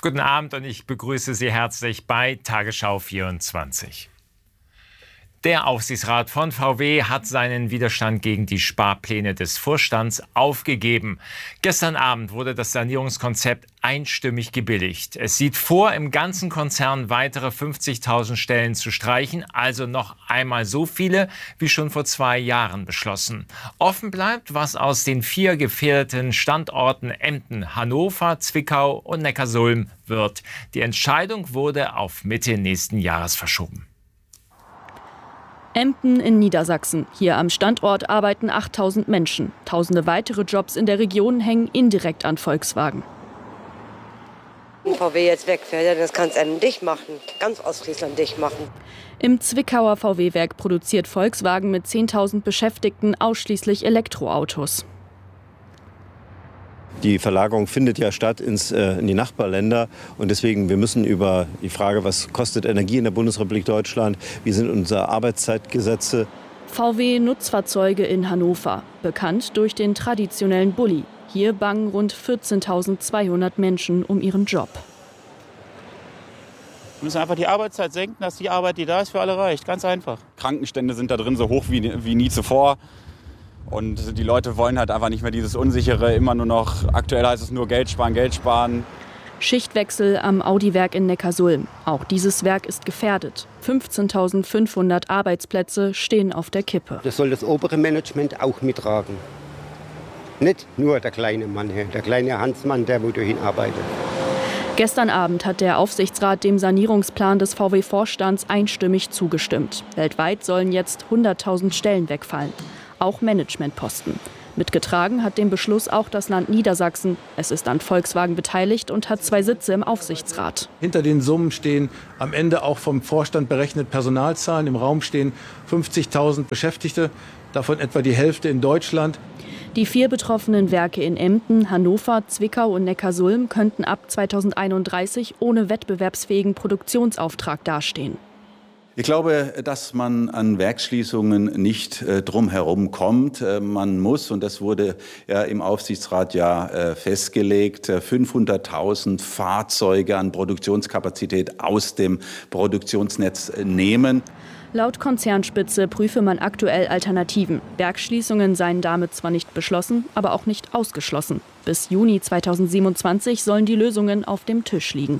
Guten Abend und ich begrüße Sie herzlich bei Tagesschau 24. Der Aufsichtsrat von VW hat seinen Widerstand gegen die Sparpläne des Vorstands aufgegeben. Gestern Abend wurde das Sanierungskonzept einstimmig gebilligt. Es sieht vor, im ganzen Konzern weitere 50.000 Stellen zu streichen, also noch einmal so viele wie schon vor 2 Jahren beschlossen. Offen bleibt, was aus den 4 gefährdeten Standorten Emden, Hannover, Zwickau und Neckarsulm wird. Die Entscheidung wurde auf Mitte nächsten Jahres verschoben. Emden in Niedersachsen. Hier am Standort arbeiten 8.000 Menschen. Tausende weitere Jobs in der Region hängen indirekt an Volkswagen. Wenn VW jetzt wegfährt, das kann es einem dicht machen. Ganz Ostfriesland dicht machen. Im Zwickauer VW-Werk produziert Volkswagen mit 10.000 Beschäftigten ausschließlich Elektroautos. Die Verlagerung findet ja statt in die Nachbarländer. Und deswegen, wir müssen über die Frage, was kostet Energie in der Bundesrepublik Deutschland, wie sind unsere Arbeitszeitgesetze. VW-Nutzfahrzeuge in Hannover, bekannt durch den traditionellen Bulli. Hier bangen rund 14.200 Menschen um ihren Job. Wir müssen einfach die Arbeitszeit senken, dass die Arbeit, die da ist, für alle reicht. Ganz einfach. Krankenstände sind da drin so hoch wie nie zuvor. Und die Leute wollen halt einfach nicht mehr dieses Unsichere, immer nur noch, aktuell heißt es nur Geld sparen, Geld sparen. Schichtwechsel am Audi-Werk in Neckarsulm. Auch dieses Werk ist gefährdet. 15.500 Arbeitsplätze stehen auf der Kippe. Das soll das obere Management auch mittragen. Nicht nur der kleine Mann hier, der kleine Hansmann, der wo dahin arbeitet. Gestern Abend hat der Aufsichtsrat dem Sanierungsplan des VW-Vorstands einstimmig zugestimmt. Weltweit sollen jetzt 100.000 Stellen wegfallen. Auch Managementposten. Mitgetragen hat den Beschluss auch das Land Niedersachsen. Es ist an Volkswagen beteiligt und hat 2 Sitze im Aufsichtsrat. Hinter den Summen stehen am Ende auch vom Vorstand berechnet Personalzahlen. Im Raum stehen 50.000 Beschäftigte, davon etwa die Hälfte in Deutschland. Die 4 betroffenen Werke in Emden, Hannover, Zwickau und Neckarsulm könnten ab 2031 ohne wettbewerbsfähigen Produktionsauftrag dastehen. Ich glaube, dass man an Werksschließungen nicht drum herum kommt. Man muss, und das wurde ja im Aufsichtsrat festgelegt, 500.000 Fahrzeuge an Produktionskapazität aus dem Produktionsnetz nehmen. Laut Konzernspitze prüfe man aktuell Alternativen. Werksschließungen seien damit zwar nicht beschlossen, aber auch nicht ausgeschlossen. Bis Juni 2027 sollen die Lösungen auf dem Tisch liegen.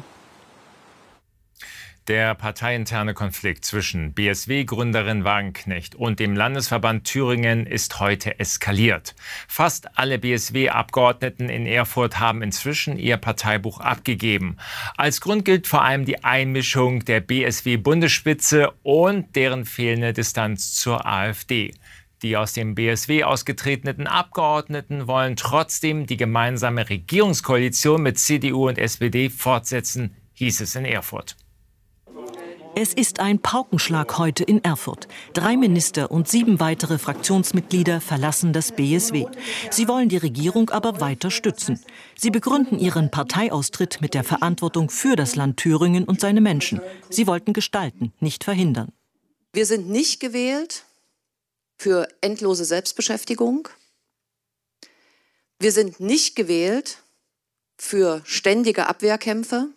Der parteiinterne Konflikt zwischen BSW-Gründerin Wagenknecht und dem Landesverband Thüringen ist heute eskaliert. Fast alle BSW-Abgeordneten in Erfurt haben inzwischen ihr Parteibuch abgegeben. Als Grund gilt vor allem die Einmischung der BSW-Bundesspitze und deren fehlende Distanz zur AfD. Die aus dem BSW ausgetretenen Abgeordneten wollen trotzdem die gemeinsame Regierungskoalition mit CDU und SPD fortsetzen, hieß es in Erfurt. Es ist ein Paukenschlag heute in Erfurt. 3 Minister und 7 weitere Fraktionsmitglieder verlassen das BSW. Sie wollen die Regierung aber weiter stützen. Sie begründen ihren Parteiaustritt mit der Verantwortung für das Land Thüringen und seine Menschen. Sie wollten gestalten, nicht verhindern. Wir sind nicht gewählt für endlose Selbstbeschäftigung. Wir sind nicht gewählt für ständige Abwehrkämpfe.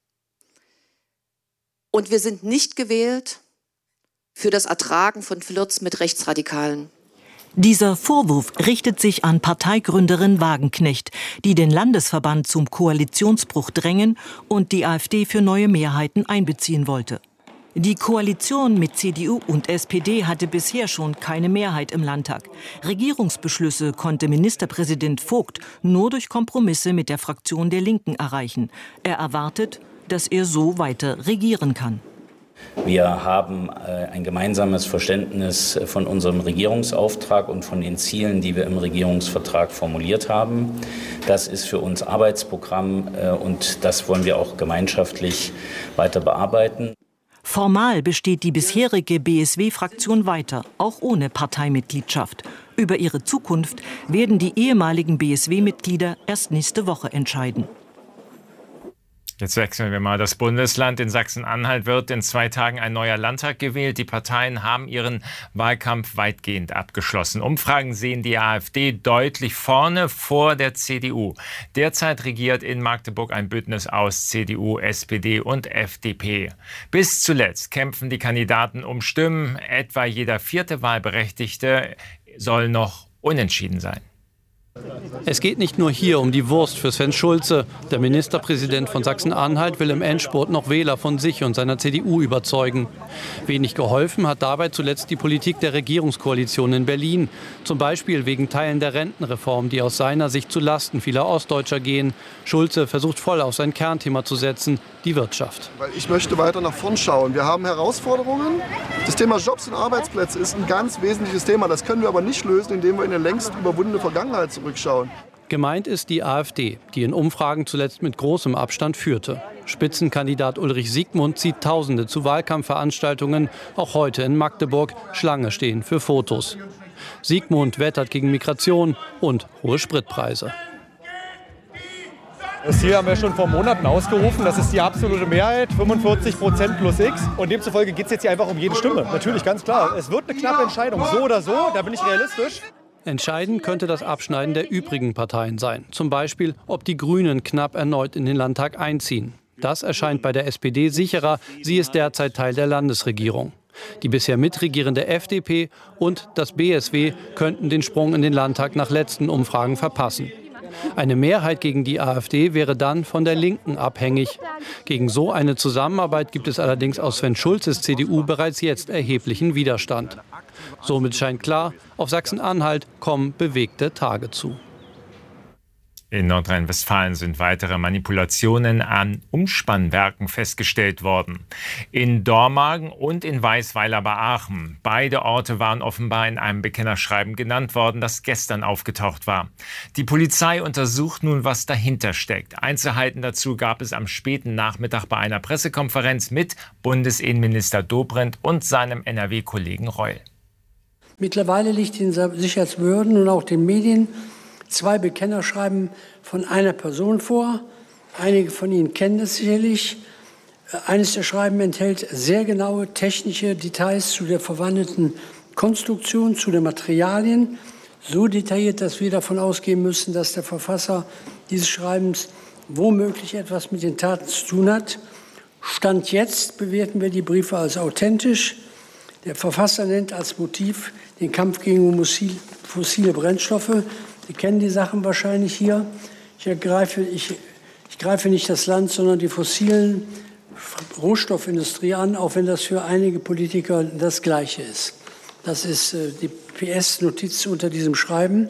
Und wir sind nicht gewählt für das Ertragen von Flirts mit Rechtsradikalen. Dieser Vorwurf richtet sich an Parteigründerin Wagenknecht, die den Landesverband zum Koalitionsbruch drängen und die AfD für neue Mehrheiten einbeziehen wollte. Die Koalition mit CDU und SPD hatte bisher schon keine Mehrheit im Landtag. Regierungsbeschlüsse konnte Ministerpräsident Vogt nur durch Kompromisse mit der Fraktion der Linken erreichen. Er erwartet, dass er so weiter regieren kann. Wir haben ein gemeinsames Verständnis von unserem Regierungsauftrag und von den Zielen, die wir im Regierungsvertrag formuliert haben. Das ist für uns Arbeitsprogramm und das wollen wir auch gemeinschaftlich weiter bearbeiten. Formal besteht die bisherige BSW-Fraktion weiter, auch ohne Parteimitgliedschaft. Über ihre Zukunft werden die ehemaligen BSW-Mitglieder erst nächste Woche entscheiden. Jetzt wechseln wir mal das Bundesland. In Sachsen-Anhalt wird in 2 Tagen ein neuer Landtag gewählt. Die Parteien haben ihren Wahlkampf weitgehend abgeschlossen. Umfragen sehen die AfD deutlich vorne vor der CDU. Derzeit regiert in Magdeburg ein Bündnis aus CDU, SPD und FDP. Bis zuletzt kämpfen die Kandidaten um Stimmen. Etwa jeder 4. Wahlberechtigte soll noch unentschieden sein. Es geht nicht nur hier um die Wurst für Sven Schulze. Der Ministerpräsident von Sachsen-Anhalt will im Endspurt noch Wähler von sich und seiner CDU überzeugen. Wenig geholfen hat dabei zuletzt die Politik der Regierungskoalition in Berlin. Zum Beispiel wegen Teilen der Rentenreform, die aus seiner Sicht zu Lasten vieler Ostdeutscher gehen. Schulze versucht voll auf sein Kernthema zu setzen, die Wirtschaft. Ich möchte weiter nach vorn schauen. Wir haben Herausforderungen. Das Thema Jobs und Arbeitsplätze ist ein ganz wesentliches Thema. Das können wir aber nicht lösen, indem wir in eine längst überwundene Vergangenheit zurückschauen. Gemeint ist die AfD, die in Umfragen zuletzt mit großem Abstand führte. Spitzenkandidat Ulrich Siegmund zieht Tausende zu Wahlkampfveranstaltungen. Auch heute in Magdeburg Schlange stehen für Fotos. Siegmund wettert gegen Migration und hohe Spritpreise. Das Ziel haben wir schon vor Monaten ausgerufen. Das ist die absolute Mehrheit, 45% plus X. Und demzufolge geht es jetzt hier einfach um jede Stimme. Natürlich, ganz klar. Es wird eine knappe Entscheidung, so oder so, da bin ich realistisch. Entscheidend könnte das Abschneiden der übrigen Parteien sein. Zum Beispiel, ob die Grünen knapp erneut in den Landtag einziehen. Das erscheint bei der SPD sicherer. Sie ist derzeit Teil der Landesregierung. Die bisher mitregierende FDP und das BSW könnten den Sprung in den Landtag nach letzten Umfragen verpassen. Eine Mehrheit gegen die AfD wäre dann von der Linken abhängig. Gegen so eine Zusammenarbeit gibt es allerdings aus Sven Schulzes CDU bereits jetzt erheblichen Widerstand. Somit scheint klar, auf Sachsen-Anhalt kommen bewegte Tage zu. In Nordrhein-Westfalen sind weitere Manipulationen an Umspannwerken festgestellt worden. In Dormagen und in Weisweiler bei Aachen. Beide Orte waren offenbar in einem Bekennerschreiben genannt worden, das gestern aufgetaucht war. Die Polizei untersucht nun, was dahinter steckt. Einzelheiten dazu gab es am späten Nachmittag bei einer Pressekonferenz mit Bundesinnenminister Dobrindt und seinem NRW-Kollegen Reul. Mittlerweile liegt den Sicherheitsbehörden und auch den Medien 2 Bekennerschreiben von einer Person vor. Einige von Ihnen kennen das sicherlich. Eines der Schreiben enthält sehr genaue technische Details zu der verwandelten Konstruktion, zu den Materialien. So detailliert, dass wir davon ausgehen müssen, dass der Verfasser dieses Schreibens womöglich etwas mit den Taten zu tun hat. Stand jetzt bewerten wir die Briefe als authentisch. Der Verfasser nennt als Motiv den Kampf gegen fossile Brennstoffe. Sie kennen die Sachen wahrscheinlich hier. Ich greife nicht das Land, sondern die fossilen Rohstoffindustrie an, auch wenn das für einige Politiker das Gleiche ist. Das ist die PS-Notiz unter diesem Schreiben.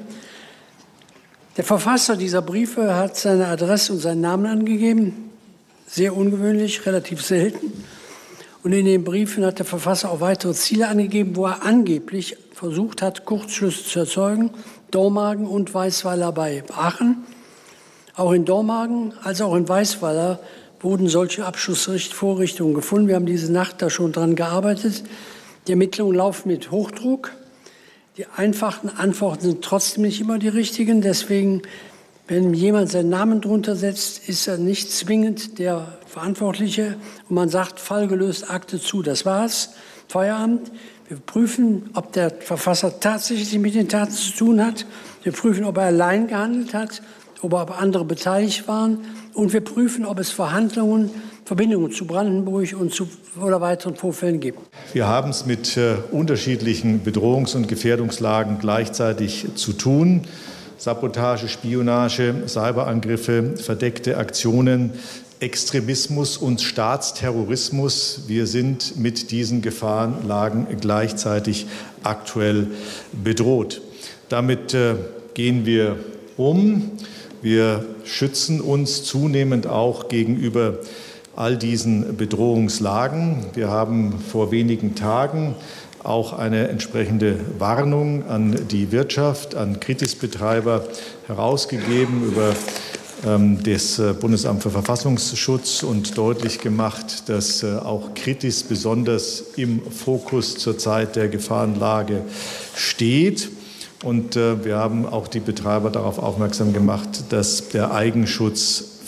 Der Verfasser dieser Briefe hat seine Adresse und seinen Namen angegeben. Sehr ungewöhnlich, relativ selten. Und in den Briefen hat der Verfasser auch weitere Ziele angegeben, wo er angeblich versucht hat, Kurzschlüsse zu erzeugen. Dormagen und Weisweiler bei Aachen. Auch in Dormagen als auch in Weisweiler wurden solche Abschussvorrichtungen gefunden. Wir haben diese Nacht da schon dran gearbeitet. Die Ermittlungen laufen mit Hochdruck. Die einfachen Antworten sind trotzdem nicht immer die richtigen. Deswegen, wenn jemand seinen Namen drunter setzt, ist er nicht zwingend der Verantwortliche. Und man sagt, Fall gelöst, Akte zu. Das war's. Feierabend. Wir prüfen, ob der Verfasser tatsächlich mit den Taten zu tun hat. Wir prüfen, ob er allein gehandelt hat, ob andere beteiligt waren. Und wir prüfen, ob es Verbindungen zu Brandenburg oder weiteren Vorfällen gibt. Wir haben es mit unterschiedlichen Bedrohungs- und Gefährdungslagen gleichzeitig zu tun. Sabotage, Spionage, Cyberangriffe, verdeckte Aktionen, Extremismus und Staatsterrorismus. Wir sind mit diesen Gefahrenlagen gleichzeitig aktuell bedroht. Damit gehen wir um. Wir schützen uns zunehmend auch gegenüber all diesen Bedrohungslagen. Wir haben vor wenigen Tagen auch eine entsprechende Warnung an die Wirtschaft, an Kritisbetreiber herausgegeben über das Bundesamt für Verfassungsschutz und deutlich gemacht, dass auch Kritis besonders im Fokus zur Zeit der Gefahrenlage steht. Und wir haben auch die Betreiber darauf aufmerksam gemacht, dass der Eigenschutz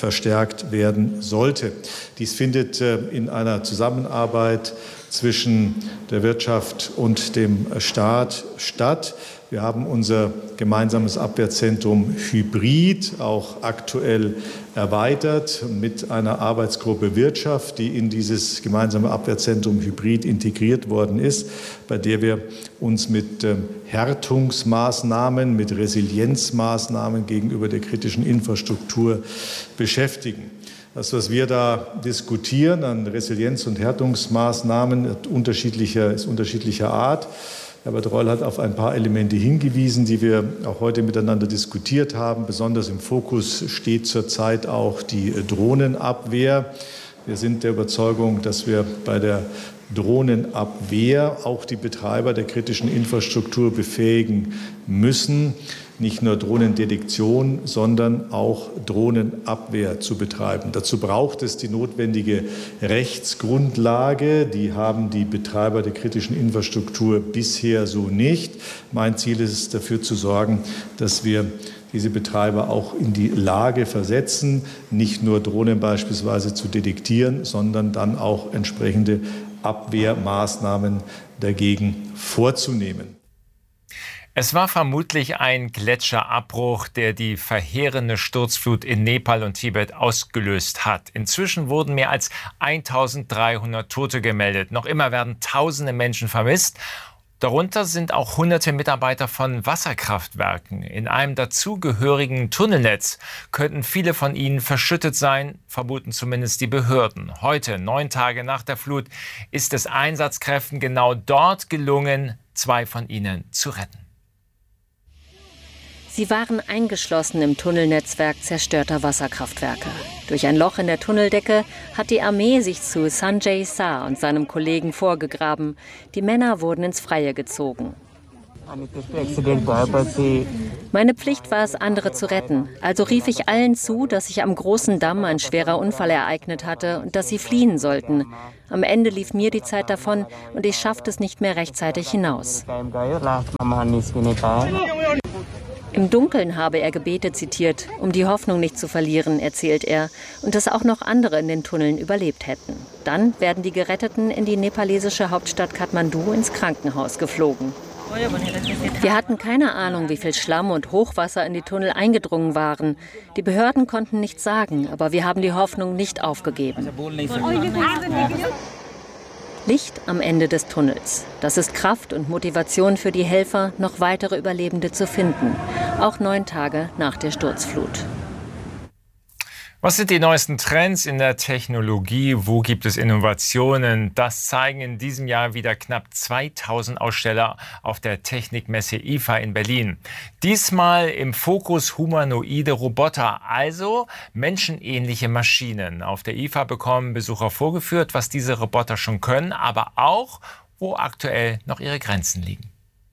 verstärkt werden sollte. Dies findet in einer Zusammenarbeit zwischen der Wirtschaft und dem Staat statt. Wir haben unser gemeinsames Abwehrzentrum Hybrid auch aktuell erweitert mit einer Arbeitsgruppe Wirtschaft, die in dieses gemeinsame Abwehrzentrum Hybrid integriert worden ist, bei der wir uns mit Härtungsmaßnahmen, mit Resilienzmaßnahmen gegenüber der kritischen Infrastruktur beschäftigen. Das, was wir da diskutieren an Resilienz- und Härtungsmaßnahmen, ist unterschiedlicher Art. Herbert Reul hat auf ein paar Elemente hingewiesen, die wir auch heute miteinander diskutiert haben. Besonders im Fokus steht zurzeit auch die Drohnenabwehr. Wir sind der Überzeugung, dass wir bei der Drohnenabwehr auch die Betreiber der kritischen Infrastruktur befähigen müssen, nicht nur Drohnendetektion, sondern auch Drohnenabwehr zu betreiben. Dazu braucht es die notwendige Rechtsgrundlage. Die haben die Betreiber der kritischen Infrastruktur bisher so nicht. Mein Ziel ist es, dafür zu sorgen, dass wir diese Betreiber auch in die Lage versetzen, nicht nur Drohnen beispielsweise zu detektieren, sondern dann auch entsprechende Abwehrmaßnahmen dagegen vorzunehmen. Es war vermutlich ein Gletscherabbruch, der die verheerende Sturzflut in Nepal und Tibet ausgelöst hat. Inzwischen wurden mehr als 1300 Tote gemeldet. Noch immer werden tausende Menschen vermisst. Darunter sind auch hunderte Mitarbeiter von Wasserkraftwerken. In einem dazugehörigen Tunnelnetz könnten viele von ihnen verschüttet sein, vermuten zumindest die Behörden. Heute, 9 Tage nach der Flut, ist es Einsatzkräften genau dort gelungen, 2 von ihnen zu retten. Sie waren eingeschlossen im Tunnelnetzwerk zerstörter Wasserkraftwerke. Durch ein Loch in der Tunneldecke hat die Armee sich zu Sanjay Shah und seinem Kollegen vorgegraben. Die Männer wurden ins Freie gezogen. Meine Pflicht war es, andere zu retten. Also rief ich allen zu, dass sich am großen Damm ein schwerer Unfall ereignet hatte und dass sie fliehen sollten. Am Ende lief mir die Zeit davon und ich schaffte es nicht mehr rechtzeitig hinaus. Im Dunkeln habe er Gebete zitiert, um die Hoffnung nicht zu verlieren, erzählt er, und dass auch noch andere in den Tunneln überlebt hätten. Dann werden die Geretteten in die nepalesische Hauptstadt Kathmandu ins Krankenhaus geflogen. Wir hatten keine Ahnung, wie viel Schlamm und Hochwasser in die Tunnel eingedrungen waren. Die Behörden konnten nichts sagen, aber wir haben die Hoffnung nicht aufgegeben. Licht am Ende des Tunnels. Das ist Kraft und Motivation für die Helfer, noch weitere Überlebende zu finden. Auch 9 Tage nach der Sturzflut. Was sind die neuesten Trends in der Technologie? Wo gibt es Innovationen? Das zeigen in diesem Jahr wieder knapp 2000 Aussteller auf der Technikmesse IFA in Berlin. Diesmal im Fokus humanoide Roboter, also menschenähnliche Maschinen. Auf der IFA bekommen Besucher vorgeführt, was diese Roboter schon können, aber auch, wo aktuell noch ihre Grenzen liegen.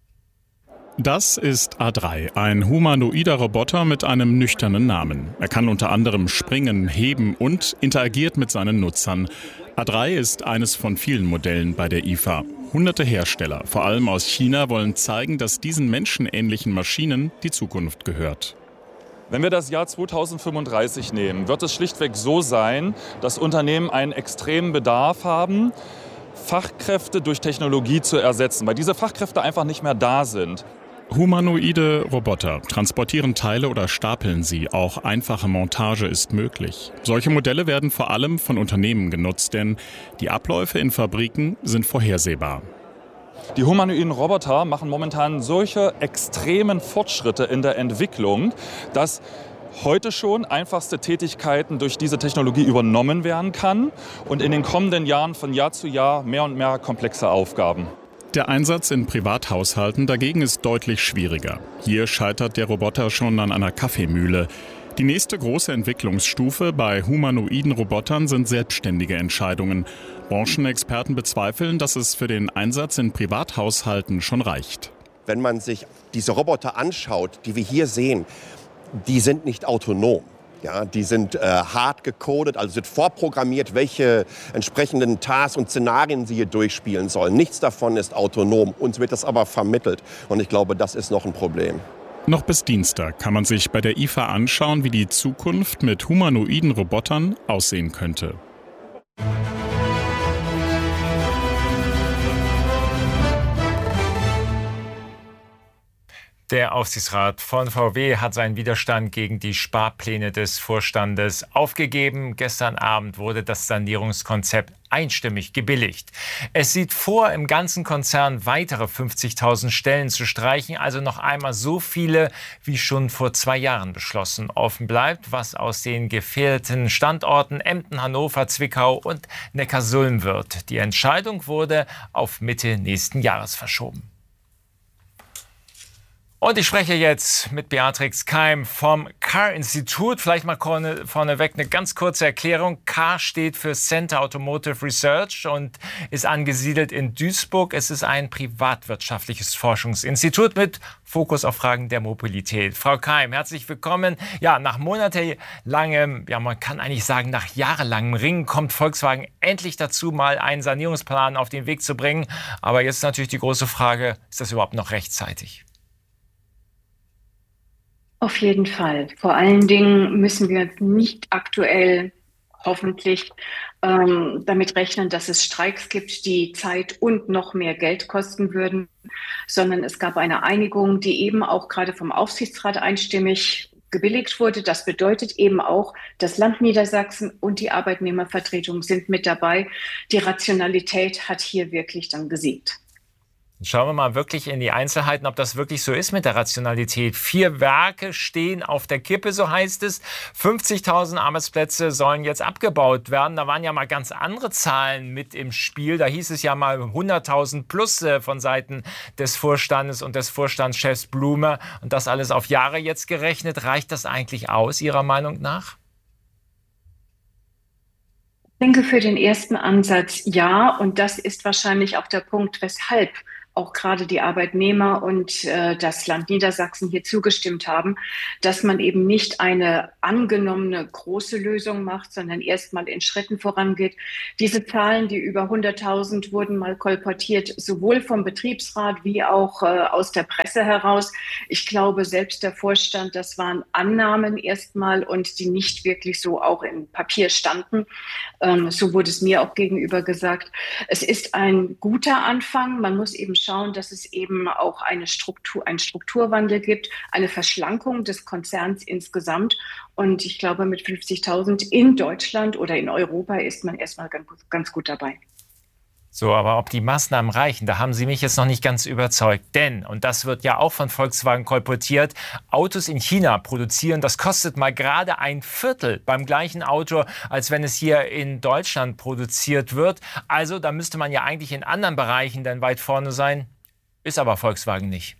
Das ist A3, ein humanoider Roboter mit einem nüchternen Namen. Er kann unter anderem springen, heben und interagiert mit seinen Nutzern. A3 ist eines von vielen Modellen bei der IFA. Hunderte Hersteller, vor allem aus China, wollen zeigen, dass diesen menschenähnlichen Maschinen die Zukunft gehört. Wenn wir das Jahr 2035 nehmen, wird es schlichtweg so sein, dass Unternehmen einen extremen Bedarf haben, Fachkräfte durch Technologie zu ersetzen, weil diese Fachkräfte einfach nicht mehr da sind. Humanoide Roboter transportieren Teile oder stapeln sie. Auch einfache Montage ist möglich. Solche Modelle werden vor allem von Unternehmen genutzt, denn die Abläufe in Fabriken sind vorhersehbar. Die humanoiden Roboter machen momentan solche extremen Fortschritte in der Entwicklung, dass heute schon einfachste Tätigkeiten durch diese Technologie übernommen werden kann und in den kommenden Jahren von Jahr zu Jahr mehr und mehr komplexe Aufgaben. Der Einsatz in Privathaushalten dagegen ist deutlich schwieriger. Hier scheitert der Roboter schon an einer Kaffeemühle. Die nächste große Entwicklungsstufe bei humanoiden Robotern sind selbstständige Entscheidungen. Branchenexperten bezweifeln, dass es für den Einsatz in Privathaushalten schon reicht. Wenn man sich diese Roboter anschaut, die wir hier sehen, die sind nicht autonom. Ja, die sind hart gecodet, also sind vorprogrammiert, welche entsprechenden Tasks und Szenarien sie hier durchspielen sollen. Nichts davon ist autonom. Uns wird das aber vermittelt. Und ich glaube, das ist noch ein Problem. Noch bis Dienstag kann man sich bei der IFA anschauen, wie die Zukunft mit humanoiden Robotern aussehen könnte. Der Aufsichtsrat von VW hat seinen Widerstand gegen die Sparpläne des Vorstandes aufgegeben. Gestern Abend wurde das Sanierungskonzept einstimmig gebilligt. Es sieht vor, im ganzen Konzern weitere 50.000 Stellen zu streichen, also noch einmal so viele wie schon vor 2 Jahren beschlossen. Offen bleibt, was aus den gefährdeten Standorten Emden, Hannover, Zwickau und Neckarsulm wird. Die Entscheidung wurde auf Mitte nächsten Jahres verschoben. Und ich spreche jetzt mit Beatrix Keim vom CAR-Institut. Vielleicht mal vorneweg eine ganz kurze Erklärung. CAR steht für Center Automotive Research und ist angesiedelt in Duisburg. Es ist ein privatwirtschaftliches Forschungsinstitut mit Fokus auf Fragen der Mobilität. Frau Keim, herzlich willkommen. Ja, nach monatelangem, ja, man kann eigentlich sagen, nach jahrelangem Ringen kommt Volkswagen endlich dazu, mal einen Sanierungsplan auf den Weg zu bringen. Aber jetzt natürlich die große Frage, ist das überhaupt noch rechtzeitig? Auf jeden Fall. Vor allen Dingen müssen wir nicht aktuell hoffentlich damit rechnen, dass es Streiks gibt, die Zeit und noch mehr Geld kosten würden, sondern es gab eine Einigung, die eben auch gerade vom Aufsichtsrat einstimmig gebilligt wurde. Das bedeutet eben auch, das Land Niedersachsen und die Arbeitnehmervertretung sind mit dabei. Die Rationalität hat hier wirklich dann gesiegt. Schauen wir mal wirklich in die Einzelheiten, ob das wirklich so ist mit der Rationalität. 4 Werke stehen auf der Kippe, so heißt es. 50.000 Arbeitsplätze sollen jetzt abgebaut werden. Da waren ja mal ganz andere Zahlen mit im Spiel. Da hieß es ja mal 100.000 plus von Seiten des Vorstandes und des Vorstandschefs Blume. Und das alles auf Jahre jetzt gerechnet. Reicht das eigentlich aus, Ihrer Meinung nach? Ich denke für den ersten Ansatz ja. Und das ist wahrscheinlich auch der Punkt, weshalb auch gerade die Arbeitnehmer und das Land Niedersachsen hier zugestimmt haben, dass man eben nicht eine angenommene große Lösung macht, sondern erstmal in Schritten vorangeht. Diese Zahlen, die über 100.000 wurden mal kolportiert, sowohl vom Betriebsrat wie auch aus der Presse heraus. Ich glaube, selbst der Vorstand, das waren Annahmen erstmal und die nicht wirklich so auch im Papier standen. So wurde es mir auch gegenüber gesagt. Es ist ein guter Anfang. Man muss eben schauen, dass es eben auch einen Strukturwandel gibt, eine Verschlankung des Konzerns insgesamt. Und ich glaube, mit 50.000 in Deutschland oder in Europa ist man erstmal ganz gut dabei. So, aber ob die Maßnahmen reichen, da haben Sie mich jetzt noch nicht ganz überzeugt. Denn, und das wird ja auch von Volkswagen kolportiert, Autos in China produzieren, das kostet mal gerade 1/4 beim gleichen Auto, als wenn es hier in Deutschland produziert wird. Also da müsste man ja eigentlich in anderen Bereichen dann weit vorne sein. Ist aber Volkswagen nicht.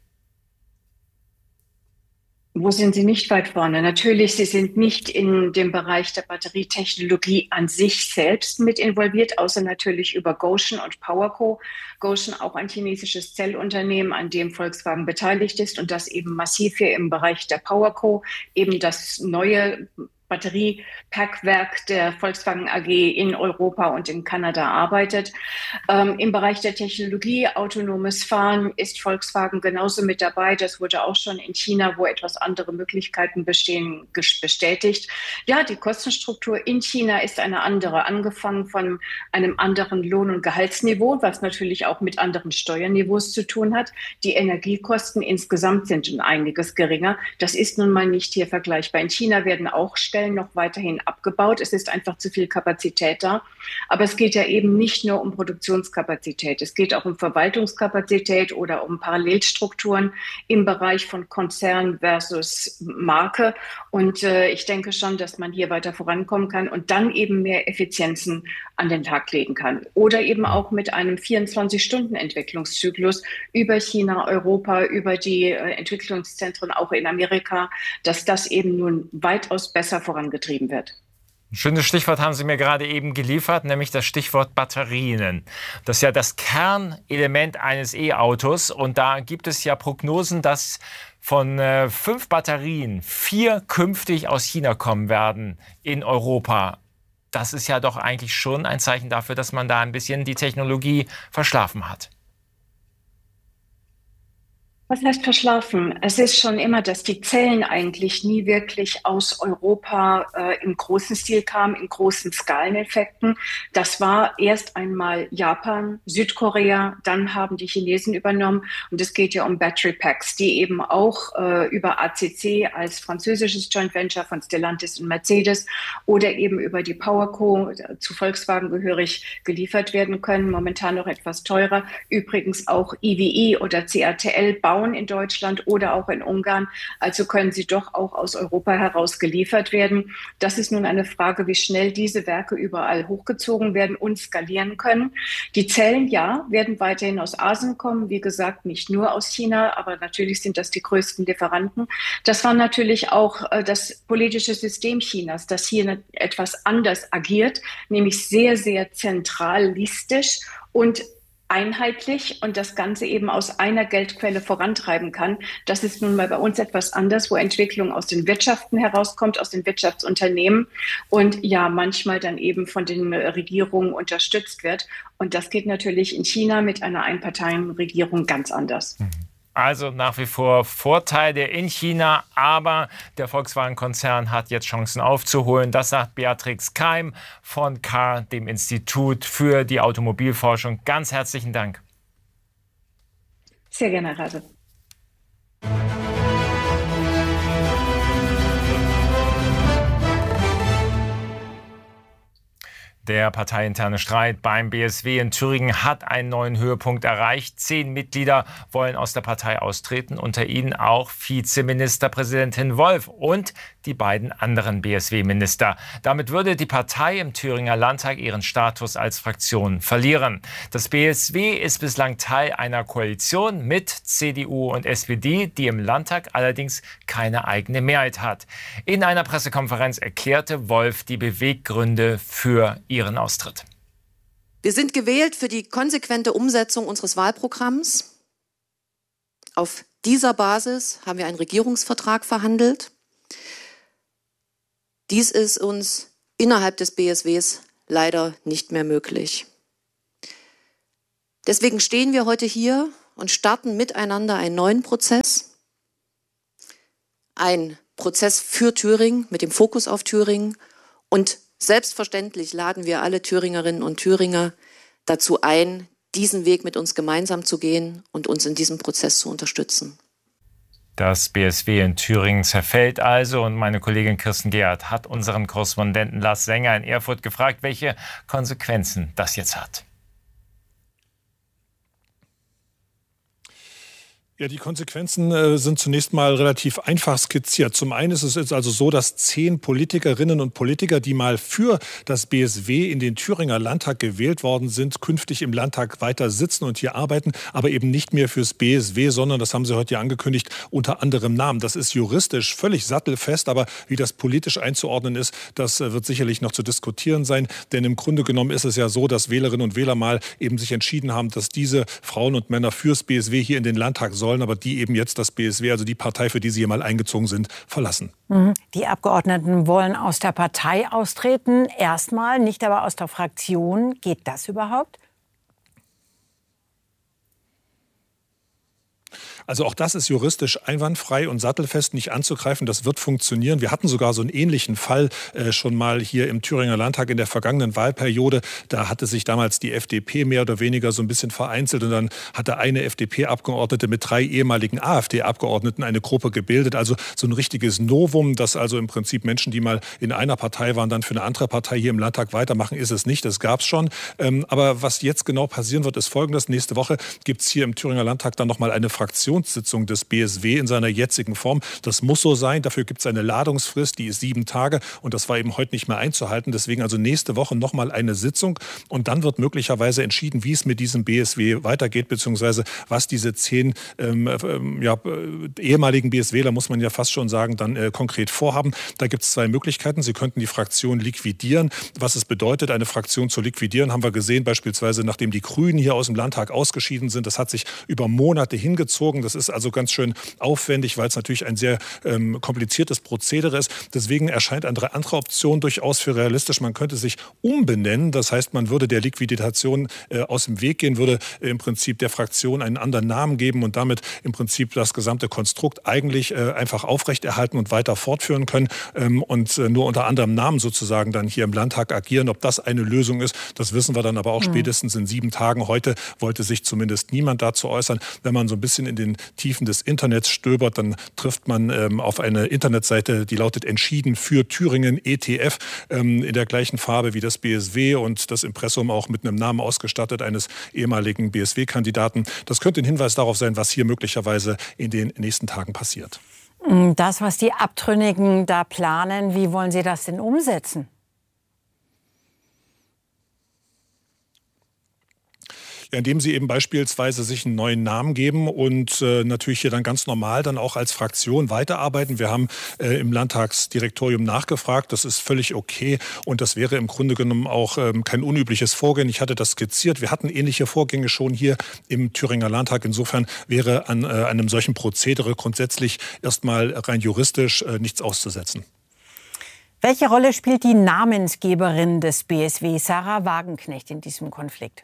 Wo sind Sie nicht weit vorne? Natürlich, Sie sind nicht in dem Bereich der Batterietechnologie an sich selbst mit involviert, außer natürlich über Gotion und PowerCo. Gotion auch ein chinesisches Zellunternehmen, an dem Volkswagen beteiligt ist und das eben massiv hier im Bereich der PowerCo eben das neue Batteriepackwerk der Volkswagen AG in Europa und in Kanada arbeitet. Im Bereich der Technologie, autonomes Fahren, ist Volkswagen genauso mit dabei. Das wurde auch schon in China, wo etwas andere Möglichkeiten bestehen, bestätigt. Ja, die Kostenstruktur in China ist eine andere, angefangen von einem anderen Lohn- und Gehaltsniveau, was natürlich auch mit anderen Steuerniveaus zu tun hat. Die Energiekosten insgesamt sind um einiges geringer. Das ist nun mal nicht hier vergleichbar. In China werden auch Stellen noch weiterhin abgebaut. Es ist einfach zu viel Kapazität da. Aber es geht ja eben nicht nur um Produktionskapazität. Es geht auch um Verwaltungskapazität oder um Parallelstrukturen im Bereich von Konzern versus Marke. Und ich denke schon, dass man hier weiter vorankommen kann und dann eben mehr Effizienzen an den Tag legen kann. Oder eben auch mit einem 24-Stunden-Entwicklungszyklus über China, Europa, über die Entwicklungszentren auch in Amerika, dass das eben nun weitaus besser vorangetrieben wird. Ein schönes Stichwort haben Sie mir gerade eben geliefert, nämlich das Stichwort Batterien. Das ist ja das Kernelement eines E-Autos. Und da gibt es ja Prognosen, dass von 5 Batterien 4 künftig aus China kommen werden in Europa. Das ist ja doch eigentlich schon ein Zeichen dafür, dass man da ein bisschen die Technologie verschlafen hat. Was heißt verschlafen? Es ist schon immer, dass die Zellen eigentlich nie wirklich aus Europa im großen Stil kamen, in großen Skaleneffekten. Das war erst einmal Japan, Südkorea, dann haben die Chinesen übernommen. Und es geht ja um Battery Packs, die eben auch über ACC als französisches Joint Venture von Stellantis und Mercedes oder eben über die PowerCo zu Volkswagen gehörig geliefert werden können. Momentan noch etwas teurer. Übrigens auch EVE oder CATL bauen in Deutschland oder auch in Ungarn. Also können sie doch auch aus Europa heraus geliefert werden. Das ist nun eine Frage, wie schnell diese Werke überall hochgezogen werden und skalieren können. Die Zellen, ja, werden weiterhin aus Asien kommen. Wie gesagt, nicht nur aus China, aber natürlich sind das die größten Lieferanten. Das war natürlich auch das politische System Chinas, das hier etwas anders agiert, nämlich sehr, sehr zentralistisch und einheitlich und das Ganze eben aus einer Geldquelle vorantreiben kann. Das ist nun mal bei uns etwas anders, wo Entwicklung aus den Wirtschaften herauskommt, aus den Wirtschaftsunternehmen und ja, manchmal dann eben von den Regierungen unterstützt wird. Und das geht natürlich in China mit einer Einparteienregierung ganz anders. Also nach wie vor Vorteile in China, aber der Volkswagen-Konzern hat jetzt Chancen aufzuholen. Das sagt Beatrix Keim von CAR, dem Institut für die Automobilforschung. Ganz herzlichen Dank. Sehr gerne, Herr Rase. Der parteiinterne Streit beim BSW in Thüringen hat einen neuen Höhepunkt erreicht. 10 Mitglieder wollen aus der Partei austreten, unter ihnen auch Vizeministerpräsidentin Wolf und die beiden anderen BSW-Minister. Damit würde die Partei im Thüringer Landtag ihren Status als Fraktion verlieren. Das BSW ist bislang Teil einer Koalition mit CDU und SPD, die im Landtag allerdings keine eigene Mehrheit hat. In einer Pressekonferenz erklärte Wolf die Beweggründe für ihren Austritt. Wir sind gewählt für die konsequente Umsetzung unseres Wahlprogramms. Auf dieser Basis haben wir einen Regierungsvertrag verhandelt. Dies ist uns innerhalb des BSWs leider nicht mehr möglich. Deswegen stehen wir heute hier und starten miteinander einen neuen Prozess. Ein Prozess für Thüringen mit dem Fokus auf Thüringen und selbstverständlich laden wir alle Thüringerinnen und Thüringer dazu ein, diesen Weg mit uns gemeinsam zu gehen und uns in diesem Prozess zu unterstützen. Das BSW in Thüringen zerfällt also und meine Kollegin Kirsten Gerhardt hat unseren Korrespondenten Lars Sänger in Erfurt gefragt, welche Konsequenzen das jetzt hat. Ja, die Konsequenzen sind zunächst mal relativ einfach skizziert. Zum einen ist es jetzt also so, dass 10 Politikerinnen und Politiker, die mal für das BSW in den Thüringer Landtag gewählt worden sind, künftig im Landtag weiter sitzen und hier arbeiten, aber eben nicht mehr fürs BSW, sondern, das haben Sie heute ja angekündigt, unter anderem Namen. Das ist juristisch völlig sattelfest, aber wie das politisch einzuordnen ist, das wird sicherlich noch zu diskutieren sein. Denn im Grunde genommen ist es ja so, dass Wählerinnen und Wähler mal eben sich entschieden haben, dass diese Frauen und Männer fürs BSW hier in den Landtag sollen, aber die eben jetzt das BSW, also die Partei, für die sie hier mal eingezogen sind, verlassen. Die Abgeordneten wollen aus der Partei austreten, erstmal, nicht aber aus der Fraktion. Geht das überhaupt? Also auch das ist juristisch einwandfrei und sattelfest nicht anzugreifen. Das wird funktionieren. Wir hatten sogar so einen ähnlichen Fall schon mal hier im Thüringer Landtag in der vergangenen Wahlperiode. Da hatte sich damals die FDP mehr oder weniger so ein bisschen vereinzelt und dann hatte eine FDP-Abgeordnete mit 3 ehemaligen AfD-Abgeordneten eine Gruppe gebildet. Also so ein richtiges Novum, dass also im Prinzip Menschen, die mal in einer Partei waren, dann für eine andere Partei hier im Landtag weitermachen, ist es nicht. Das gab es schon. Aber was jetzt genau passieren wird, ist Folgendes. Nächste Woche gibt es hier im Thüringer Landtag dann nochmal eine Fraktionssitzung des BSW in seiner jetzigen Form. Das muss so sein. Dafür gibt es eine Ladungsfrist, die ist 7 Tage. Und das war eben heute nicht mehr einzuhalten. Deswegen also nächste Woche nochmal eine Sitzung. Und dann wird möglicherweise entschieden, wie es mit diesem BSW weitergeht, beziehungsweise was diese 10 ehemaligen BSWler, muss man ja fast schon sagen, dann konkret vorhaben. Da gibt es 2 Möglichkeiten. Sie könnten die Fraktion liquidieren. Was es bedeutet, eine Fraktion zu liquidieren, haben wir gesehen, beispielsweise nachdem die Grünen hier aus dem Landtag ausgeschieden sind. Das hat sich über Monate hingezogen. folgen. Das ist also ganz schön aufwendig, weil es natürlich ein sehr kompliziertes Prozedere ist. Deswegen erscheint eine andere Option durchaus für realistisch. Man könnte sich umbenennen. Das heißt, man würde der Liquidation aus dem Weg gehen, würde im Prinzip der Fraktion einen anderen Namen geben und damit im Prinzip das gesamte Konstrukt eigentlich einfach aufrechterhalten und weiter fortführen können und nur unter anderem Namen sozusagen dann hier im Landtag agieren. Ob das eine Lösung ist, das wissen wir dann aber auch spätestens in 7 Tagen. Heute wollte sich zumindest niemand dazu äußern. Wenn man so ein bisschen in den Tiefen des Internets stöbert, dann trifft man auf eine Internetseite, die lautet Entschieden für Thüringen ETF, in der gleichen Farbe wie das BSW und das Impressum auch mit einem Namen ausgestattet eines ehemaligen BSW-Kandidaten. Das könnte ein Hinweis darauf sein, was hier möglicherweise in den nächsten Tagen passiert. Das, was die Abtrünnigen da planen, wie wollen Sie das denn umsetzen? Ja, indem sie eben beispielsweise sich einen neuen Namen geben und natürlich hier dann ganz normal dann auch als Fraktion weiterarbeiten. Wir haben im Landtagsdirektorium nachgefragt, das ist völlig okay und das wäre im Grunde genommen auch kein unübliches Vorgehen. Ich hatte das skizziert. Wir hatten ähnliche Vorgänge schon hier im Thüringer Landtag. Insofern wäre an einem solchen Prozedere grundsätzlich erstmal rein juristisch nichts auszusetzen. Welche Rolle spielt die Namensgeberin des BSW, Sarah Wagenknecht, in diesem Konflikt?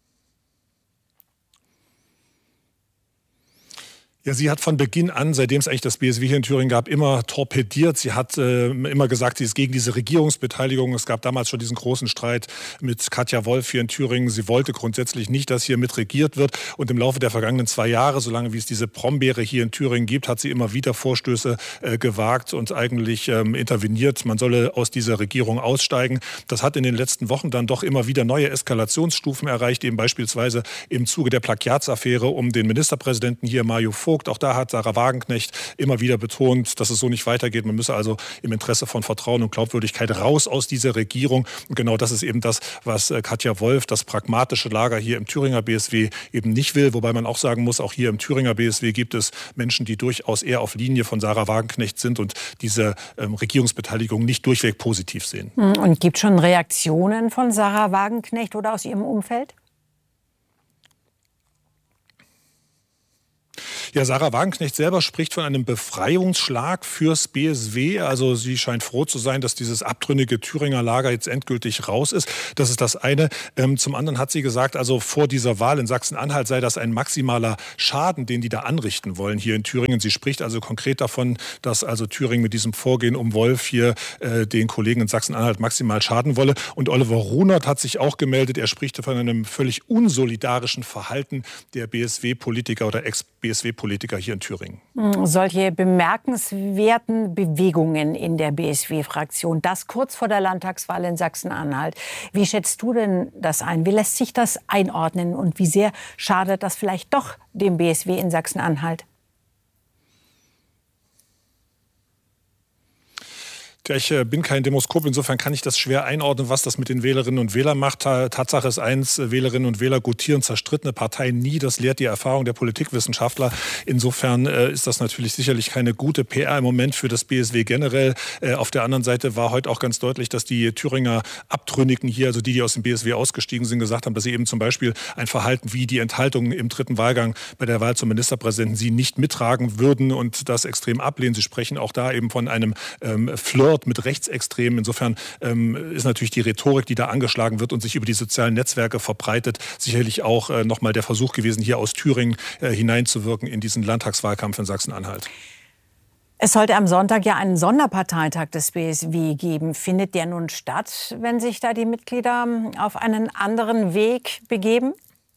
Ja, sie hat von Beginn an, seitdem es eigentlich das BSW hier in Thüringen gab, immer torpediert. Sie hat immer gesagt, sie ist gegen diese Regierungsbeteiligung. Es gab damals schon diesen großen Streit mit Katja Wolf hier in Thüringen. Sie wollte grundsätzlich nicht, dass hier mit regiert wird. Und im Laufe der vergangenen 2 Jahre, solange wie es diese Brombeere hier in Thüringen gibt, hat sie immer wieder Vorstöße gewagt und eigentlich interveniert. Man solle aus dieser Regierung aussteigen. Das hat in den letzten Wochen dann doch immer wieder neue Eskalationsstufen erreicht, eben beispielsweise im Zuge der Plagiatsaffäre um den Ministerpräsidenten hier, Mario Vogt. Auch da hat Sarah Wagenknecht immer wieder betont, dass es so nicht weitergeht. Man müsse also im Interesse von Vertrauen und Glaubwürdigkeit raus aus dieser Regierung. Und genau das ist eben das, was Katja Wolf, das pragmatische Lager hier im Thüringer BSW, eben nicht will. Wobei man auch sagen muss, auch hier im Thüringer BSW gibt es Menschen, die durchaus eher auf Linie von Sarah Wagenknecht sind und diese Regierungsbeteiligung nicht durchweg positiv sehen. Und gibt es schon Reaktionen von Sarah Wagenknecht oder aus ihrem Umfeld? Ja, Sarah Wagenknecht selber spricht von einem Befreiungsschlag fürs BSW. Also sie scheint froh zu sein, dass dieses abtrünnige Thüringer Lager jetzt endgültig raus ist. Das ist das eine. Zum anderen hat sie gesagt, also vor dieser Wahl in Sachsen-Anhalt sei das ein maximaler Schaden, den die da anrichten wollen hier in Thüringen. Sie spricht also konkret davon, dass also Thüringen mit diesem Vorgehen um Wolf hier den Kollegen in Sachsen-Anhalt maximal schaden wolle. Und Oliver Runert hat sich auch gemeldet. Er spricht von einem völlig unsolidarischen Verhalten der BSW-Politiker oder Ex-BSW-Politiker hier in Thüringen. Solche bemerkenswerten Bewegungen in der BSW-Fraktion, das kurz vor der Landtagswahl in Sachsen-Anhalt. Wie schätzt du denn das ein? Wie lässt sich das einordnen und wie sehr schadet das vielleicht doch dem BSW in Sachsen-Anhalt? Ja, ich bin kein Demoskop, insofern kann ich das schwer einordnen, was das mit den Wählerinnen und Wählern macht. Tatsache ist eins, Wählerinnen und Wähler gutieren zerstrittene Parteien nie. Das lehrt die Erfahrung der Politikwissenschaftler. Insofern ist das natürlich sicherlich keine gute PR im Moment für das BSW generell. Auf der anderen Seite war heute auch ganz deutlich, dass die Thüringer Abtrünnigen hier, also die aus dem BSW ausgestiegen sind, gesagt haben, dass sie eben zum Beispiel ein Verhalten wie die Enthaltung im 3. Wahlgang bei der Wahl zum Ministerpräsidenten sie nicht mittragen würden und das extrem ablehnen. Sie sprechen auch da eben von einem Flirt mit Rechtsextremen. Insofern ist natürlich die Rhetorik, die da angeschlagen wird und sich über die sozialen Netzwerke verbreitet, sicherlich auch nochmal der Versuch gewesen, hier aus Thüringen hineinzuwirken in diesen Landtagswahlkampf in Sachsen-Anhalt. Es sollte am Sonntag ja einen Sonderparteitag des BSW geben. Findet der nun statt, wenn sich da die Mitglieder auf einen anderen Weg begeben?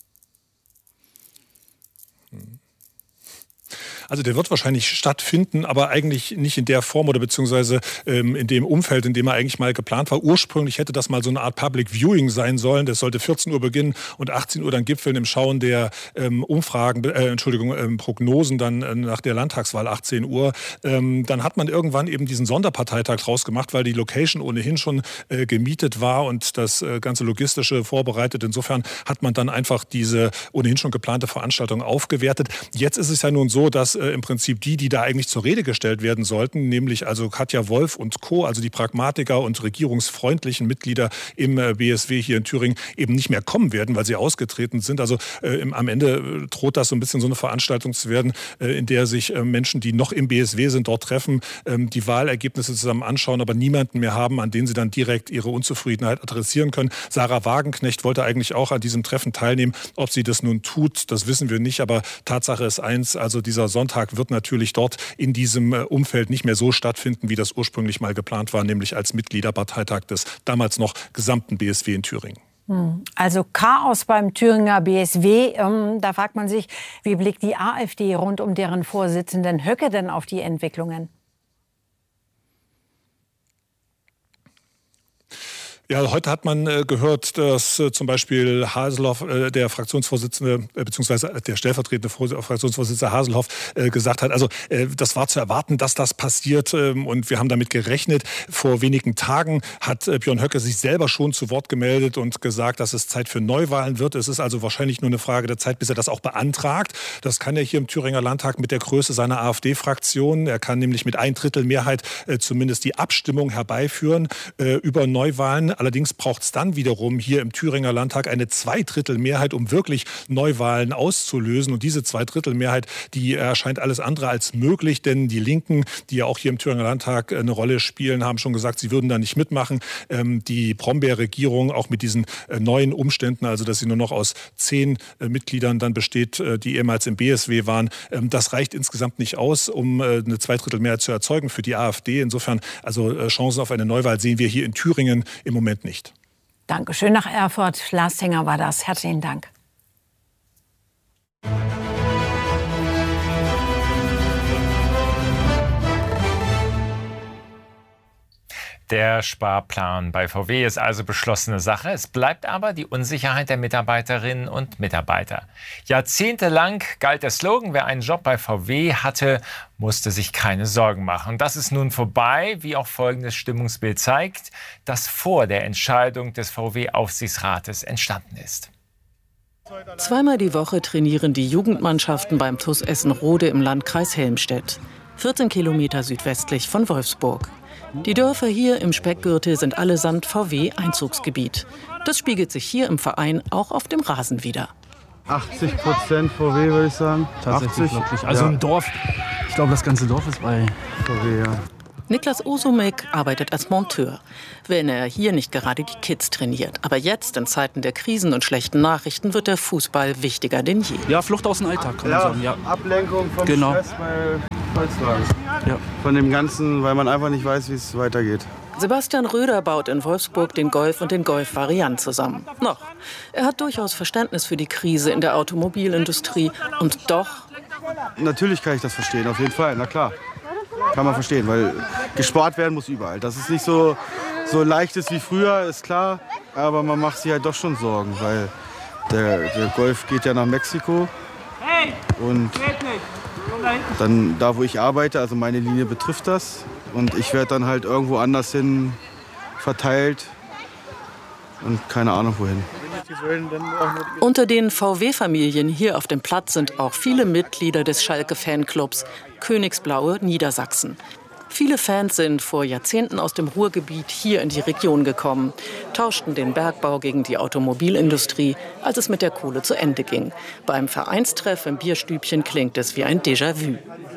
Also der wird wahrscheinlich stattfinden, aber eigentlich nicht in der Form oder beziehungsweise in dem Umfeld, in dem er eigentlich mal geplant war. Ursprünglich hätte das mal so eine Art Public Viewing sein sollen. Das sollte 14 Uhr beginnen und 18 Uhr dann gipfeln im Schauen der Prognosen dann nach der Landtagswahl 18 Uhr. Dann hat man irgendwann eben diesen Sonderparteitag draus gemacht, weil die Location ohnehin schon gemietet war und das ganze Logistische vorbereitet. Insofern hat man dann einfach diese ohnehin schon geplante Veranstaltung aufgewertet. Jetzt ist es ja nun so, dass im Prinzip die da eigentlich zur Rede gestellt werden sollten, nämlich also Katja Wolf und Co., also die Pragmatiker und regierungsfreundlichen Mitglieder im BSW hier in Thüringen, eben nicht mehr kommen werden, weil sie ausgetreten sind. Also am Ende droht das so ein bisschen so eine Veranstaltung zu werden, in der sich Menschen, die noch im BSW sind, dort treffen, die Wahlergebnisse zusammen anschauen, aber niemanden mehr haben, an den sie dann direkt ihre Unzufriedenheit adressieren können. Sarah Wagenknecht wollte eigentlich auch an diesem Treffen teilnehmen. Ob sie das nun tut, das wissen wir nicht. Aber Tatsache ist eins, also dieser Sonntag wird natürlich dort in diesem Umfeld nicht mehr so stattfinden, wie das ursprünglich mal geplant war, nämlich als Mitgliederparteitag des damals noch gesamten BSW in Thüringen. Also Chaos beim Thüringer BSW. Da fragt man sich, wie blickt die AfD rund um deren Vorsitzenden Höcke denn auf die Entwicklungen? Ja, heute hat man gehört, dass zum Beispiel Haselhoff, der Fraktionsvorsitzende beziehungsweise der stellvertretende Fraktionsvorsitzende Haselhoff gesagt hat, also das war zu erwarten, dass das passiert und wir haben damit gerechnet. Vor wenigen Tagen hat Björn Höcke sich selber schon zu Wort gemeldet und gesagt, dass es Zeit für Neuwahlen wird. Es ist also wahrscheinlich nur eine Frage der Zeit, bis er das auch beantragt. Das kann er hier im Thüringer Landtag mit der Größe seiner AfD-Fraktion. Er kann nämlich mit 1/3 Mehrheit zumindest die Abstimmung herbeiführen über Neuwahlen. Allerdings braucht es dann wiederum hier im Thüringer Landtag eine 2/3 Mehrheit, um wirklich Neuwahlen auszulösen. Und diese 2/3 Mehrheit, die erscheint alles andere als möglich, denn die Linken, die ja auch hier im Thüringer Landtag eine Rolle spielen, haben schon gesagt, sie würden da nicht mitmachen. Die Brombeer-Regierung, auch mit diesen neuen Umständen, also dass sie nur noch aus 10 Mitgliedern dann besteht, die ehemals im BSW waren, das reicht insgesamt nicht aus, um eine 2/3 Mehrheit zu erzeugen für die AfD. Insofern, also Chancen auf eine Neuwahl sehen wir hier in Thüringen im Moment nicht. Dankeschön nach Erfurt. Lars Tenger war das. Herzlichen Dank. Der Sparplan bei VW ist also beschlossene Sache. Es bleibt aber die Unsicherheit der Mitarbeiterinnen und Mitarbeiter. Jahrzehntelang galt der Slogan, wer einen Job bei VW hatte, musste sich keine Sorgen machen. Und das ist nun vorbei, wie auch folgendes Stimmungsbild zeigt, das vor der Entscheidung des VW-Aufsichtsrates entstanden ist. Zweimal die Woche trainieren die Jugendmannschaften beim TuS Essen-Rode im Landkreis Helmstedt, 14 Kilometer südwestlich von Wolfsburg. Die Dörfer hier im Speckgürtel sind allesamt VW-Einzugsgebiet. Das spiegelt sich hier im Verein auch auf dem Rasen wider. 80% VW, würde ich sagen. Tatsächlich, wirklich. Also im Dorf, ich glaube, das ganze Dorf ist bei VW, ja. Niklas Osomek arbeitet als Monteur, wenn er hier nicht gerade die Kids trainiert. Aber jetzt, in Zeiten der Krisen und schlechten Nachrichten, wird der Fußball wichtiger denn je. Ja, Flucht aus dem Alltag, kann man sagen. Ja. Ablenkung vom Stress bei Volkswagen. Ja. Von dem Ganzen, weil man einfach nicht weiß, wie es weitergeht. Sebastian Röder baut in Wolfsburg den Golf und den Golf-Variant zusammen. Noch. Er hat durchaus Verständnis für die Krise in der Automobilindustrie. Und doch... Natürlich kann ich das verstehen, auf jeden Fall, na klar. Kann man verstehen, weil gespart werden muss überall. Das ist nicht so leicht ist wie früher, ist klar. Aber man macht sich halt doch schon Sorgen, weil der Golf geht ja nach Mexiko. Und dann da, wo ich arbeite, also meine Linie betrifft das. Und ich werde dann halt irgendwo anders hin verteilt und keine Ahnung wohin. Unter den VW-Familien hier auf dem Platz sind auch viele Mitglieder des Schalke-Fanclubs Königsblaue Niedersachsen. Viele Fans sind vor Jahrzehnten aus dem Ruhrgebiet hier in die Region gekommen, tauschten den Bergbau gegen die Automobilindustrie, als es mit der Kohle zu Ende ging. Beim Vereinstreff im Bierstübchen klingt es wie ein Déjà-vu.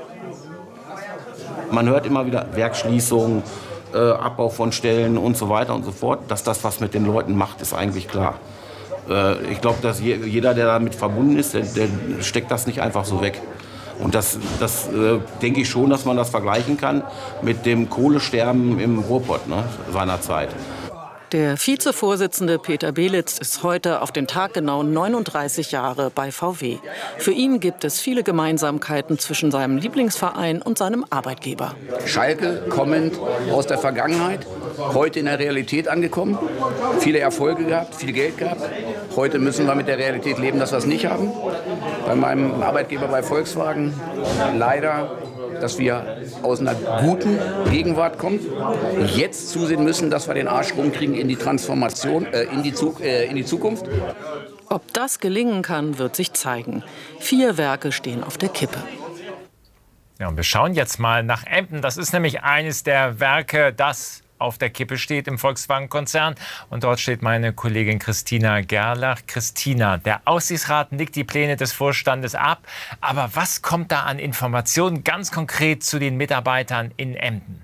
Man hört immer wieder Werksschließungen, Abbau von Stellen und so weiter und so fort. Dass das was mit den Leuten macht, ist eigentlich klar. Ich glaube, dass jeder, der damit verbunden ist, der steckt das nicht einfach so weg. Und das denke ich schon, dass man das vergleichen kann mit dem Kohlesterben im Ruhrpott seinerzeit. Der Vizevorsitzende Peter Belitz ist heute auf den Tag genau 39 Jahre bei VW. Für ihn gibt es viele Gemeinsamkeiten zwischen seinem Lieblingsverein und seinem Arbeitgeber. Schalke kommend aus der Vergangenheit, heute in der Realität angekommen, viele Erfolge gehabt, viel Geld gehabt. Heute müssen wir mit der Realität leben, dass wir es nicht haben. Bei meinem Arbeitgeber bei Volkswagen leider, dass wir aus einer guten Gegenwart kommen, jetzt zusehen müssen, dass wir den Arsch rumkriegen in die Transformation, in die Zukunft. Ob das gelingen kann, wird sich zeigen. 4 Werke stehen auf der Kippe. Ja, und wir schauen jetzt mal nach Emden. Das ist nämlich eines der Werke, das auf der Kippe steht im Volkswagen-Konzern. Und dort steht meine Kollegin Christina Gerlach. Christina, der Aufsichtsrat nickt die Pläne des Vorstandes ab. Aber was kommt da an Informationen ganz konkret zu den Mitarbeitern in Emden?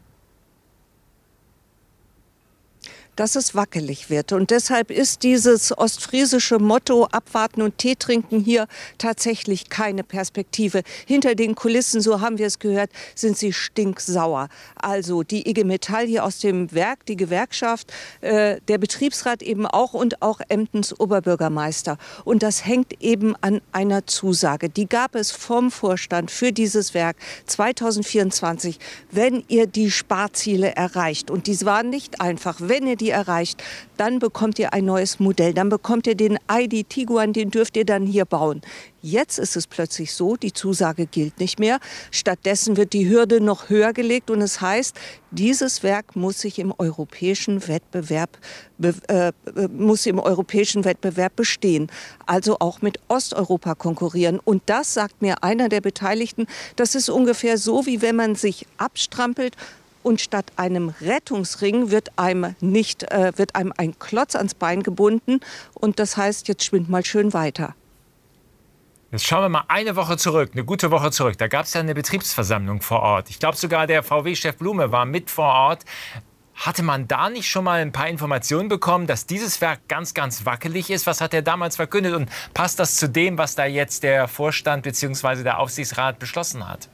Dass es wackelig wird. Und deshalb ist dieses ostfriesische Motto abwarten und Tee trinken hier tatsächlich keine Perspektive. Hinter den Kulissen, so haben wir es gehört, sind sie stinksauer. Also die IG Metall hier aus dem Werk, die Gewerkschaft, der Betriebsrat eben auch und auch Emdens Oberbürgermeister. Und das hängt eben an einer Zusage. Die gab es vom Vorstand für dieses Werk 2024, wenn ihr die Sparziele erreicht. Und dies war nicht einfach. Wenn ihr die erreicht, dann bekommt ihr ein neues Modell. Dann bekommt ihr den ID Tiguan, den dürft ihr dann hier bauen. Jetzt ist es plötzlich so, die Zusage gilt nicht mehr. Stattdessen wird die Hürde noch höher gelegt und es heißt, dieses Werk muss sich im europäischen Wettbewerb bestehen. Also auch mit Osteuropa konkurrieren. Und das, sagt mir einer der Beteiligten, das ist ungefähr so, wie wenn man sich abstrampelt und statt einem Rettungsring wird einem ein Klotz ans Bein gebunden. Und das heißt, jetzt schwimmt mal schön weiter. Jetzt schauen wir mal eine Woche zurück, eine gute Woche zurück. Da gab es ja eine Betriebsversammlung vor Ort. Ich glaube sogar der VW-Chef Blume war mit vor Ort. Hatte man da nicht schon mal ein paar Informationen bekommen, dass dieses Werk ganz, ganz wackelig ist? Was hat er damals verkündet? Und passt das zu dem, was da jetzt der Vorstand bzw. der Aufsichtsrat beschlossen hat?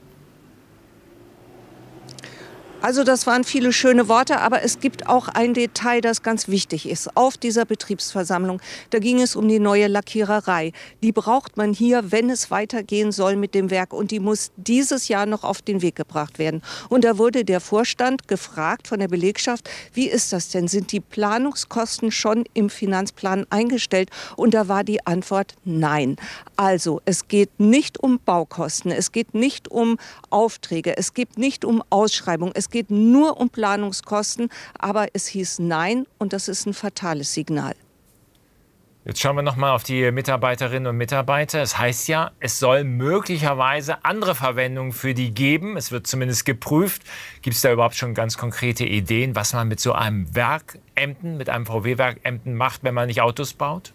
Also das waren viele schöne Worte, aber es gibt auch ein Detail, das ganz wichtig ist. Auf dieser Betriebsversammlung, da ging es um die neue Lackiererei. Die braucht man hier, wenn es weitergehen soll mit dem Werk. Und die muss dieses Jahr noch auf den Weg gebracht werden. Und da wurde der Vorstand gefragt von der Belegschaft, wie ist das denn? Sind die Planungskosten schon im Finanzplan eingestellt? Und da war die Antwort nein. Also es geht nicht um Baukosten, es geht nicht um Aufträge, es geht nicht um Ausschreibung, es geht nur um Planungskosten, aber es hieß nein und das ist ein fatales Signal. Jetzt schauen wir noch mal auf die Mitarbeiterinnen und Mitarbeiter. Es heißt ja, es soll möglicherweise andere Verwendungen für die geben. Es wird zumindest geprüft. Gibt es da überhaupt schon ganz konkrete Ideen, was man mit so einem Werk Emden, mit einem VW-Werk Emden macht, wenn man nicht Autos baut?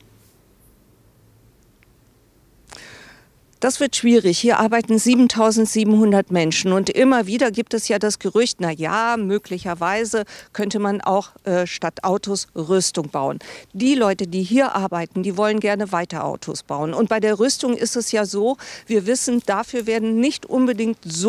Das wird schwierig. Hier arbeiten 7.700 Menschen und immer wieder gibt es ja das Gerücht, na ja, möglicherweise könnte man auch statt Autos Rüstung bauen. Die Leute, die hier arbeiten, die wollen gerne weiter Autos bauen. Und bei der Rüstung ist es ja so, wir wissen, dafür werden nicht unbedingt so